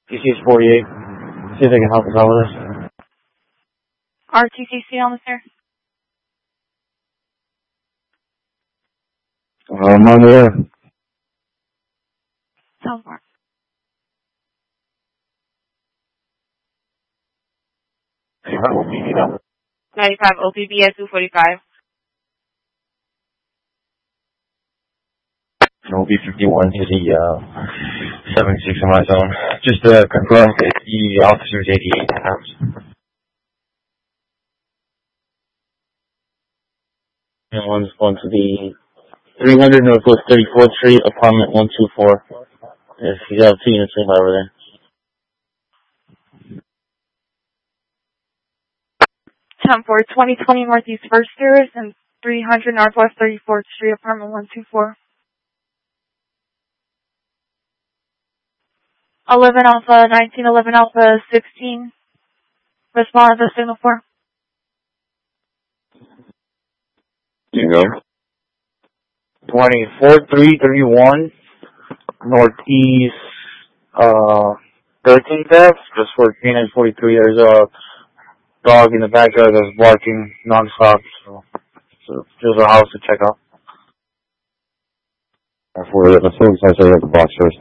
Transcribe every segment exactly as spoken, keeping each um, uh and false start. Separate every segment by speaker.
Speaker 1: T C is forty-eight. See if they can help us out with this.
Speaker 2: R T C C on the sir.
Speaker 1: I'm on the air.
Speaker 2: Sounds far. ninety-five O P B at two forty-five.
Speaker 1: O B fifty-one is the uh, seventy-six in my zone. Just to confirm, the officer's eighty-eight pounds. And one's going to the three hundred Northwest thirty-fourth Street, apartment one two four. If you got two units over there.
Speaker 2: ten four, twenty twenty Northeast First Terrace and three hundred Northwest thirty-fourth Street, apartment one two four. eleven Alpha, nineteen eleven Alpha, sixteen. Respond to signal four.
Speaker 1: You go. twenty-four three thirty-one Northeast uh, thirteenth Ave, just for Canine forty-three. There's a dog in the backyard that's barking nonstop, so, so there's a house to check out. For the folks, I say at the box first.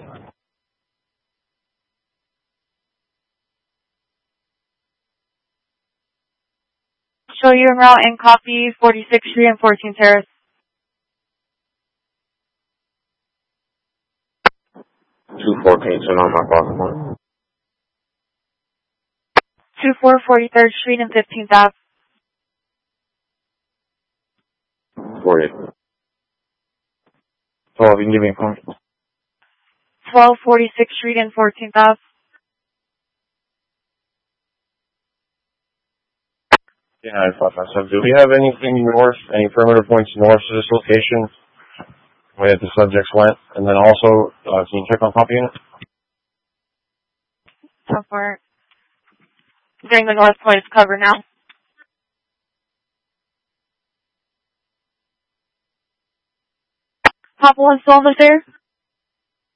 Speaker 2: Show you en route and copy forty-sixth Street and fourteenth Terrace.
Speaker 1: two fourteen, so not my box.
Speaker 2: two four, forty-third Street and fifteenth Ave.
Speaker 1: forty. twelve, you can give me a phone.
Speaker 2: twelve, forty-sixth Street and fourteenth Ave.
Speaker 1: Yeah, five five seven. Do we have anything north, any perimeter points north of this location where the subjects went? And then also, uh, can you check on copy unit?
Speaker 2: So far, getting the north point is covered now. Pop one still almost there?